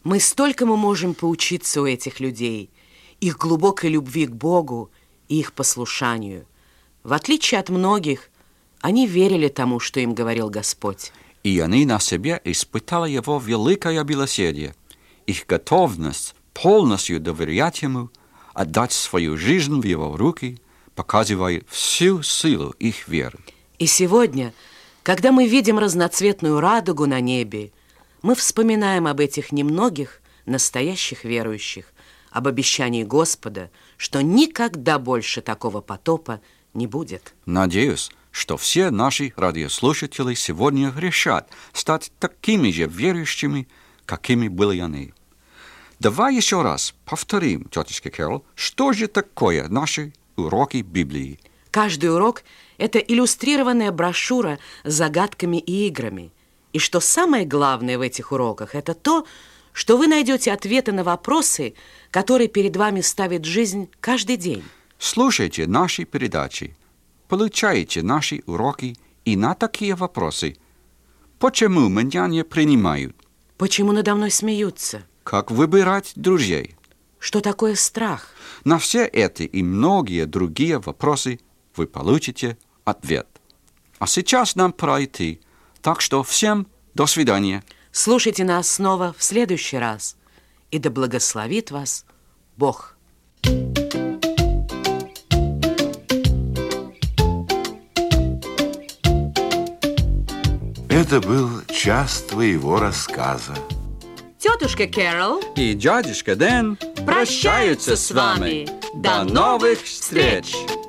Мы столькому можем поучиться у этих людей, их глубокой любви к Богу и их послушанию. В отличие от многих, они верили тому, что им говорил Господь. И они на себе испытали Его великое милосердие, их готовность полностью доверять Ему, отдать свою жизнь в Его руки, показывая всю силу их веры. И сегодня, когда мы видим разноцветную радугу на небе, мы вспоминаем об этих немногих настоящих верующих, об обещании Господа, что никогда больше такого потопа не будет. Надеюсь, что все наши радиослушатели сегодня решат стать такими же верующими, какими были они. Давай еще раз повторим, тетушка Кэрол, что же такое наши уроки Библии. Каждый урок – это иллюстрированная брошюра с загадками и играми. И что самое главное в этих уроках – это то, что вы найдете ответы на вопросы, которые перед вами ставит жизнь каждый день. Слушайте наши передачи, получайте наши уроки и на такие вопросы. Почему меня не принимают? Почему надо мной смеются? Как выбирать друзей? Что такое страх? На все эти и многие другие вопросы вы получите ответ. А сейчас нам пора идти, так что всем до свидания. Слушайте нас снова в следующий раз, и да благословит вас Бог. Это был час твоего рассказа. Тетушка Кэрол И дядюшка Дэн прощаются с вами. До новых встреч!